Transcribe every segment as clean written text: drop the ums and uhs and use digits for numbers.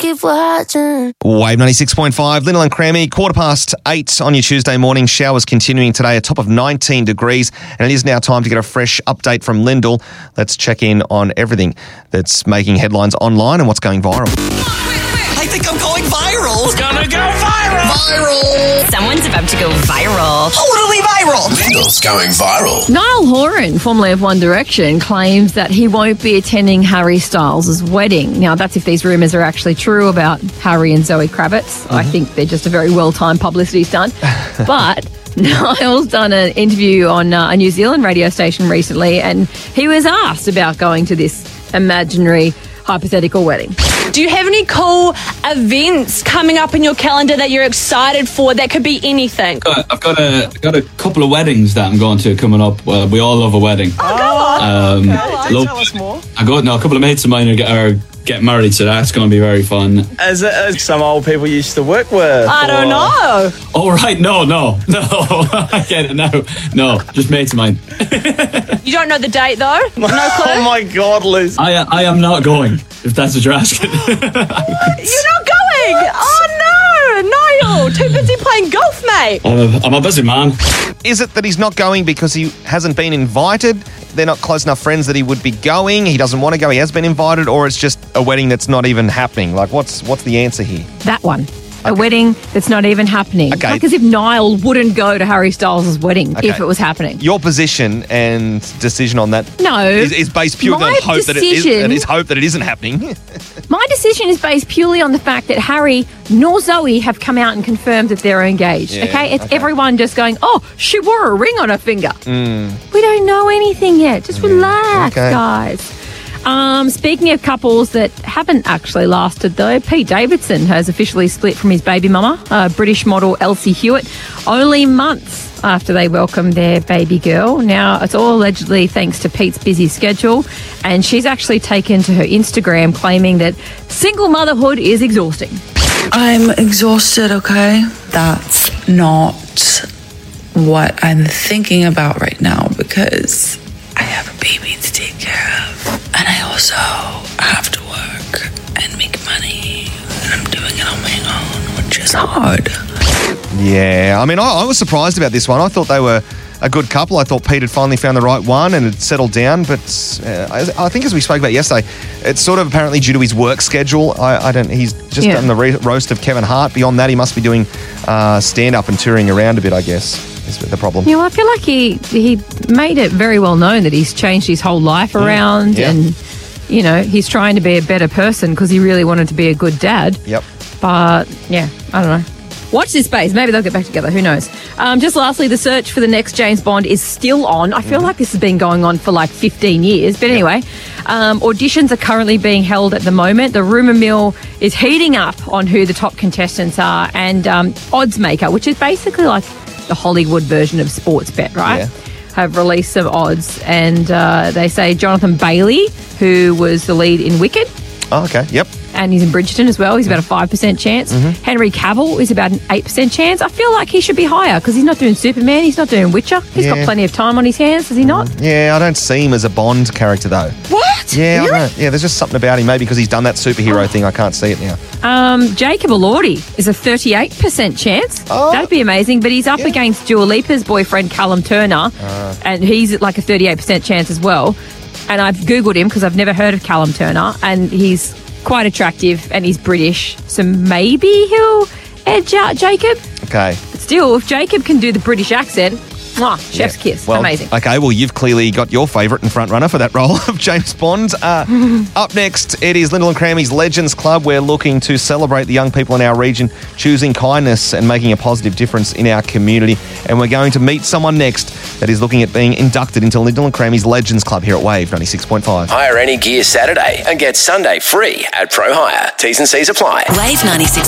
keep watching. Wave 96.5, Lyndall and Crammy, 8:15 on your Tuesday morning. Showers continuing today, a top of 19 degrees. And it is now time to get a fresh update from Lyndall. Let's check in on everything that's making headlines online and what's going viral. I think I'm going viral. It's gonna go viral. Viral. Someone's about to go viral. Totally viral. Lyndall's going viral. Niall Horan, formerly of One Direction, claims that he won't be attending Harry Styles' wedding. Now, that's if these rumours are actually true about Harry and Zoe Kravitz. I think they're just a very well-timed publicity stunt. But Niall's done an interview on a New Zealand radio station recently, and he was asked about going to this imaginary hypothetical wedding. Do you have any cool events coming up in your calendar that you're excited for? That could be anything. I've got a couple of weddings that I'm going to coming up. Well, we all love a wedding. Oh, go on. Tell us more. A couple of mates of mine are getting married, so that's going to be very fun. Is it some old people you used to work with? I don't know. Oh, right. No. I get it now. No, just mates of mine. You don't know the date, though? No clue? Oh, my God, Liz. I am not going, if that's what you're asking. You're not going? Oh, no. Niall, too busy playing golf, mate. I'm a busy man. Is it that he's not going because he hasn't been invited? They're not close enough friends that he would be going? He doesn't want to go, he has been invited? Or it's just a wedding that's not even happening? Like, what's the answer here? That one. A wedding that's not even happening. Okay. Like as if Niall wouldn't go to Harry Styles' wedding if it was happening. Your position and decision on that is based purely on hope that it isn't happening. My decision is based purely on the fact that Harry nor Zoe have come out and confirmed that they're engaged. It's everyone just going, oh, she wore a ring on her finger. We don't know anything yet. Just relax, guys. Speaking of couples that haven't actually lasted, though, Pete Davidson has officially split from his baby mama, British model Elsie Hewitt, only months after they welcomed their baby girl. Now, it's all allegedly thanks to Pete's busy schedule, and she's actually taken to her Instagram claiming that single motherhood is exhausting. I'm exhausted, okay? That's not what I'm thinking about right now because I have a baby to take care of. And I also have to work and make money. And I'm doing it on my own, which is hard. Yeah, I mean, I was surprised about this one. I thought they were a good couple. I thought Pete had finally found the right one and had settled down. But I think as we spoke about yesterday, it's sort of apparently due to his work schedule. He's just done the roast of Kevin Hart. Beyond that, he must be doing stand-up and touring around a bit, I guess. Is the problem. Yeah, well, I feel like he made it very well known that he's changed his whole life around and, you know, he's trying to be a better person because he really wanted to be a good dad. Yep. But, yeah, I don't know. Watch this space. Maybe they'll get back together. Who knows? Just lastly, the search for the next James Bond is still on. I feel like this has been going on for like 15 years. But anyway, auditions are currently being held at the moment. The rumour mill is heating up on who the top contestants are. And Oddsmaker, which is basically like the Hollywood version of Sportsbet, right? Have released some odds. And they say Jonathan Bailey, who was the lead in Wicked. Oh, okay. Yep. And he's in Bridgerton as well. He's about a 5% chance. Henry Cavill is about an 8% chance. I feel like he should be higher because he's not doing Superman. He's not doing Witcher. He's got plenty of time on his hands, does he not? Yeah, I don't see him as a Bond character, though. What? Yeah, really? I don't. Yeah, there's just something about him. Maybe because he's done that superhero thing. I can't see it now. Jacob Elordi is a 38% chance. That'd be amazing. But he's up against Dua Lipa's boyfriend, Callum Turner. And he's at like a 38% chance as well. And I've Googled him because I've never heard of Callum Turner. And he's quite attractive and he's British. So maybe he'll edge out Jacob. Okay. But still, if Jacob can do the British accent, chef's kiss. Well, amazing. Okay, well, you've clearly got your favourite and front runner for that role of James Bond. Up next, it is Lyndall and Crammy's Legends Club. We're looking to celebrate the young people in our region choosing kindness and making a positive difference in our community. And we're going to meet someone next that is looking at being inducted into Lyndall and Crammy's Legends Club here at Wave 96.5. Hire any gear Saturday and get Sunday free at Pro Hire. T's and C's apply. Wave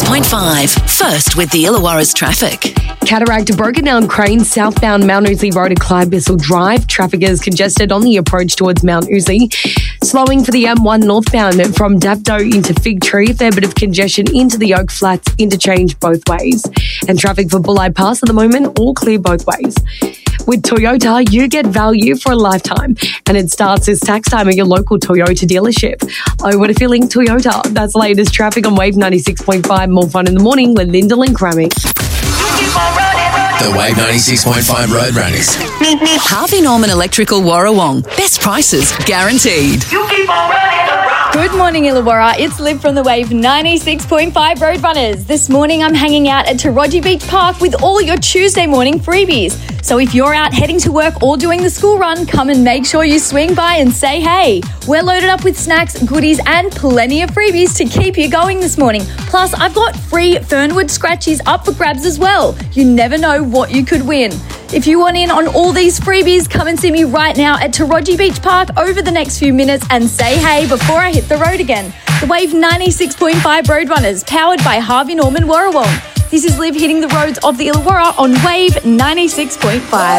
96.5. First with the Illawarra's traffic. Cataract to Broken Down Crane, southbound Mount Ousley Road at Clyde-Bissell Drive. Traffic is congested on the approach towards Mount Ousley. Slowing for the M1 northbound from Dapto into Fig Tree. A fair bit of congestion into the Oak Flats interchange both ways. And traffic for Bulleye Pass at the moment, all clear both ways. With Toyota, you get value for a lifetime, and it starts this tax time at your local Toyota dealership. Oh, what a feeling, Toyota. That's latest traffic on Wave 96.5. More fun in the morning with Lyndall and Crammy. The Wave 96.5 Road Runners. Harvey Norman Electrical Warrawong. Best prices guaranteed. Good morning, Illawarra. It's Liv from the Wave 96.5 Roadrunners. This morning I'm hanging out at Taraji Beach Park with all your Tuesday morning freebies. So if you're out heading to work or doing the school run, come and make sure you swing by and say hey. We're loaded up with snacks, goodies and plenty of freebies to keep you going this morning. Plus, I've got free Fernwood scratchies up for grabs as well. You never know what you could win. If you want in on all these freebies, come and see me right now at Taraji Beach Park over the next few minutes and say hey before I hit the road again. The Wave 96.5 Roadrunners, powered by Harvey Norman Warrawong. This is Liv hitting the roads of the Illawarra on Wave 96.5.